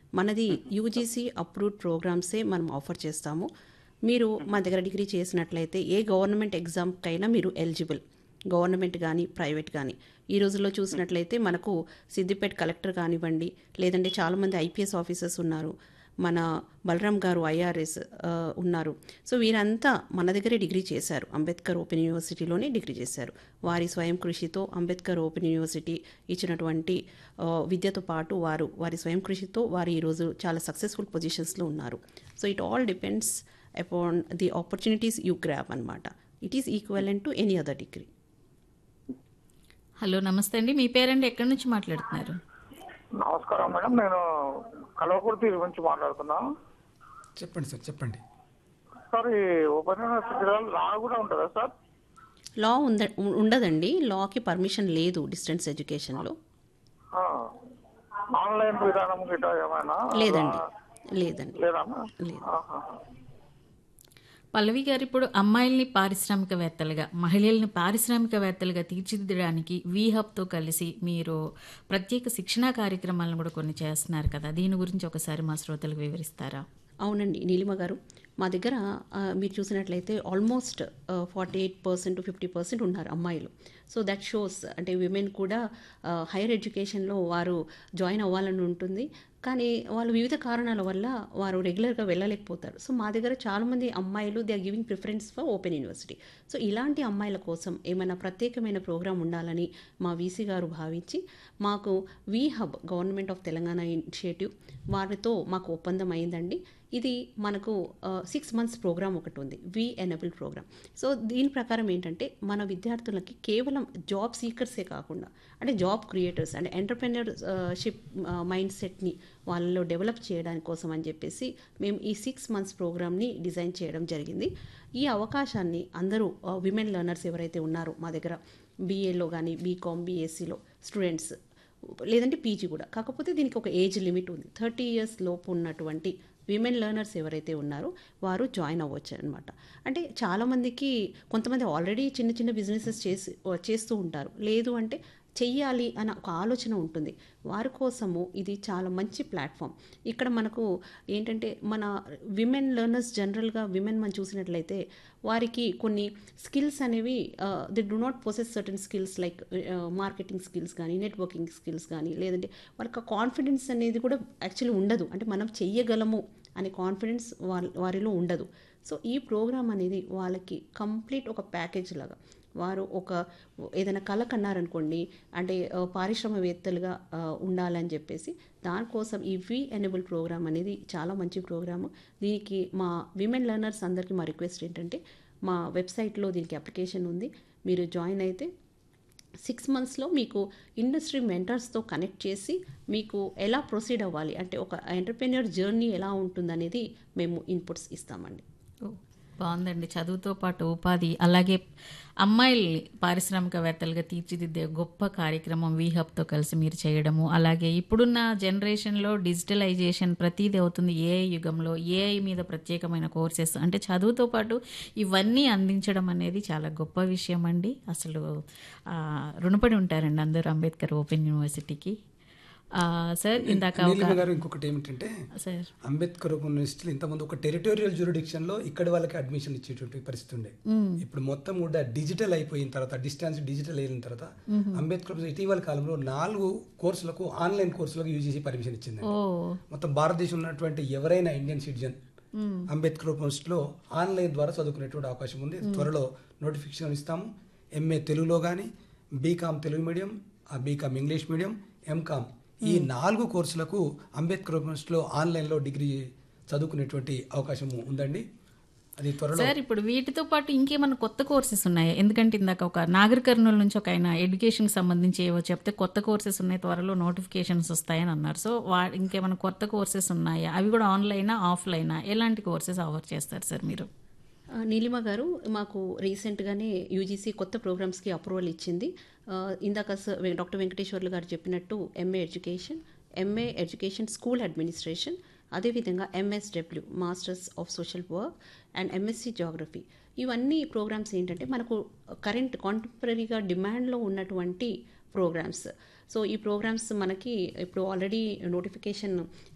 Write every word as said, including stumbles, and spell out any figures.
మనది UGC approved ప్రోగ్రామ్సే మనం offer చేస్తాము. మీరు మా దగ్గర డిగ్రీ చేసినట్లయితే ఏ గవర్నమెంట్ ఎగ్జామ్కైనా మీరు ఎలిజిబుల్, గవర్నమెంట్ కానీ ప్రైవేట్ కానీ. ఈ రోజుల్లో చూసినట్లయితే మనకు సిద్దిపేట కలెక్టర్ కానివ్వండి, లేదంటే చాలామంది ఐపీఎస్ ఆఫీసర్స్ ఉన్నారు, మన బలరాం గారు ఐఆర్ఎస్ ఉన్నారు. సో వీరంతా మన దగ్గరే డిగ్రీ చేశారు, అంబేద్కర్ ఓపెన్ యూనివర్సిటీలోనే డిగ్రీ చేశారు. వారి స్వయం కృషితో అంబేద్కర్ ఓపెన్ యూనివర్సిటీ ఇచ్చినటువంటి విద్యతో పాటు వారు వారి స్వయం కృషితో వారు ఈరోజు చాలా సక్సెస్ఫుల్ పొజిషన్స్లో ఉన్నారు. So it all depends upon the opportunities you grab అనమాట. It is equivalent to any other degree. Hello, నమస్తే అండి. మీ పేరండి, ఎక్కడి నుంచి మాట్లాడుతున్నారు? నమస్కారం మేడం, నేను కల్వకుర్తి నుంచి మాట్లాడుతున్నా. చెప్పండి సార్, చెప్పండి సార్. ఈ ఓపెన్ యూనివర్సిటీలో లా కూడా ఉంటుందా సార్? లా ఉంద ఉండదండి, లాకి పర్మిషన్ లేదు డిస్టెన్స్ ఎడ్యుకేషన్లో. ఆన్లైన్ విధానం గిట్ట ఏమైనా లేదండి, లేదండి, లేదా? లేదు. పల్లవి గారు, ఇప్పుడు అమ్మాయిల్ని పారిశ్రామికవేత్తలుగా, మహిళల్ని పారిశ్రామికవేత్తలుగా తీర్చిదిద్దడానికి వీ హబ్తో కలిసి మీరు ప్రత్యేక శిక్షణా కార్యక్రమాలను కూడా కొన్ని చేస్తున్నారు కదా, దీని గురించి ఒకసారి మా శ్రోతలకు వివరిస్తారా? అవునండి నీలిమ గారు, మా దగ్గర మీరు చూసినట్లయితే almost forty eight percent fifty percent ఉన్నారు అమ్మాయిలు. సో దట్ షోస్ అంటే విమెన్ కూడా హైయర్ ఎడ్యుకేషన్లో వారు జాయిన్ అవ్వాలని ఉంటుంది, కానీ వాళ్ళు వివిధ కారణాల వల్ల వారు రెగ్యులర్గా వెళ్ళలేకపోతారు. సో మా దగ్గర చాలామంది అమ్మాయిలు they are giving preference for open university. So ఇలాంటి అమ్మాయిల కోసం ఏమైనా ప్రత్యేకమైన ప్రోగ్రాం ఉండాలని మా వీసీ గారు భావించి మాకు we hub government of Telangana initiative వారితో మాకు ఒప్పందం అయిందండి. ఇది మనకు సిక్స్ మంత్స్ ప్రోగ్రామ్ ఒకటి ఉంది, వి ఎనేబుల్ ప్రోగ్రామ్. సో దీని ప్రకారం ఏంటంటే మన విద్యార్థులకి కేవలం జాబ్ సీకర్సే కాకుండా అంటే జాబ్ క్రియేటర్స్ అంటే ఎంటర్ప్రెన్యూర్షిప్ మైండ్ సెట్ని వాళ్ళలో డెవలప్ చేయడానికి కోసం అని చెప్పేసి మేము ఈ సిక్స్ మంత్స్ ప్రోగ్రామ్ని డిజైన్ చేయడం జరిగింది. ఈ అవకాశాన్ని అందరూ విమెన్ లెర్నర్స్ ఎవరైతే ఉన్నారో మా దగ్గర బీఏలో కానీ బీకామ్ బీఎస్సీలో స్టూడెంట్స్ లేదంటే పీజీ కూడా, కాకపోతే దీనికి ఒక ఏజ్ లిమిట్ ఉంది. థర్టీ ఇయర్స్ లోపు ఉన్నటువంటి విమెన్ లెర్నర్స్ ఎవరైతే ఉన్నారో వారు జాయిన్ అవ్వచ్చు అనమాట. అంటే చాలామందికి కొంతమంది ఆల్రెడీ చిన్న చిన్న బిజినెసెస్ చేసి చేస్తూ ఉంటారు, లేదు అంటే చెయ్యాలి అన్న ఒక ఆలోచన ఉంటుంది. వారి కోసము ఇది చాలా మంచి ప్లాట్ఫామ్. ఇక్కడ మనకు ఏంటంటే మన విమెన్ లెర్నర్స్ జనరల్గా విమెన్ మనం చూసినట్లయితే వారికి కొన్ని స్కిల్స్ అనేవి they do not possess certain skills like marketing skills కానీ నెట్వర్కింగ్ స్కిల్స్ కానీ, లేదంటే వాళ్ళకి కాన్ఫిడెన్స్ అనేది కూడా యాక్చువల్లీ ఉండదు. అంటే మనం చెయ్యగలము అనే కాన్ఫిడెన్స్ వారి వారిలో ఉండదు. సో ఈ ప్రోగ్రామ్ అనేది వాళ్ళకి కంప్లీట్ ఒక ప్యాకేజ్ లాగా, వారు ఒక ఏదైనా కళ కన్నారనుకోండి, అంటే పారిశ్రామికవేత్తలుగా ఉండాలని చెప్పేసి దానికోసం ఈ వి ఎనేబుల్ ప్రోగ్రామ్ అనేది చాలా మంచి ప్రోగ్రాము. దీనికి మా విమెన్ లెర్నర్స్ అందరికీ మా రిక్వెస్ట్ ఏంటంటే మా వెబ్సైట్లో దీనికి అప్లికేషన్ ఉంది, మీరు జాయిన్ అయితే సిక్స్ మంత్స్లో మీకు ఇండస్ట్రీ మెంటర్స్తో కనెక్ట్ చేసి మీకు ఎలా ప్రొసీడ్ అవ్వాలి అంటే ఒక ఎంటర్ప్రెన్యూర్ జర్నీ ఎలా ఉంటుందనేది మేము ఇన్పుట్స్ ఇస్తామండి. బాగుందండి. చదువుతో పాటు ఉపాధి, అలాగే అమ్మాయిల్ని పారిశ్రామికవేత్తలుగా తీర్చిదిద్దే గొప్ప కార్యక్రమం వీ హబ్తో కలిసి మీరు చేయడము, అలాగే ఇప్పుడున్న జనరేషన్లో డిజిటలైజేషన్ ప్రతిదీ అవుతుంది. ఏఐ యుగంలో ఏఐ మీద ప్రత్యేకమైన కోర్సెస్ అంటే చదువుతో పాటు ఇవన్నీ అందించడం అనేది చాలా గొప్ప విషయం అండి. అసలు రుణపడి ఉంటారండి అందరూ అంబేద్కర్ ఓపెన్ యూనివర్సిటీకి. సార్ ఇందాక గారు ఇంకొకటి ఏమిటంటే సార్ అంబేద్కర్ యూనివర్సిటీలో ఇంతకుముందు ఒక టెరిటోరియల్ జ్యూరిడిక్షన్లో ఇక్కడ వాళ్ళకి అడ్మిషన్ ఇచ్చేటువంటి పరిస్థితి ఉండే. ఇప్పుడు మొత్తం కూడా డిజిటల్ అయిపోయిన తర్వాత, డిస్టెన్స్ డిజిటల్ అయిన తర్వాత అంబేద్కర్ ఇటీవల కాలంలో నాలుగు కోర్సులకు ఆన్లైన్ కోర్సులకు యూజీసీ పర్మిషన్ ఇచ్చింది. మొత్తం భారతదేశంలో ఉన్నటువంటి ఎవరైనా ఇండియన్ సిటిజన్ అంబేద్కర్ యూనివర్సిటీలో ఆన్లైన్ ద్వారా చదువుకునేటువంటి అవకాశం ఉంది. త్వరలో నోటిఫికేషన్ ఇస్తాము. ఎంఏ తెలుగులో కానీ, BCom Telugu medium, BCom English medium, MCom ఈ నాలుగు కోర్సులకు అంబేద్కర్ యూనివర్సిటీలో ఆన్లైన్లో డిగ్రీ చదువుకునేటువంటి అవకాశం ఉందండి. అది త్వరలో. సార్ ఇప్పుడు వీటితో పాటు ఇంకేమైనా కొత్త కోర్సెస్ ఉన్నాయా? ఎందుకంటే ఇందాక ఒక నాగర్ కర్నూలు నుంచి ఒక ఆయన ఎడ్యుకేషన్కి సంబంధించి ఏవో చెప్తే కొత్త కోర్సెస్ ఉన్నాయి, త్వరలో నోటిఫికేషన్స్ వస్తాయని అన్నారు. సో వా ఇంకేమైనా కొత్త కోర్సెస్ ఉన్నాయా? అవి కూడా ఆన్లైనా ఆఫ్లైనా? ఎలాంటి కోర్సెస్ ఆఫర్ చేస్తారు సార్ మీరు? నీలిమ గారు, మాకు రీసెంట్గానే యూజీసీ కొత్త ప్రోగ్రామ్స్కి అప్రూవల్ ఇచ్చింది. ఇందాక డాక్టర్ వెంకటేశ్వర్లు గారు చెప్పినట్టు MA education, MA education school administration, అదేవిధంగా MSW masters of social work and MSc geography. ఇవన్నీ ప్రోగ్రామ్స్ ఏంటంటే మనకు కరెంట్ కాంటెంపరీగా డిమాండ్లో ఉన్నటువంటి ప్రోగ్రామ్స్. సో ఈ ప్రోగ్రామ్స్ మనకి ఇప్పుడు ఆల్రెడీ నోటిఫికేషన్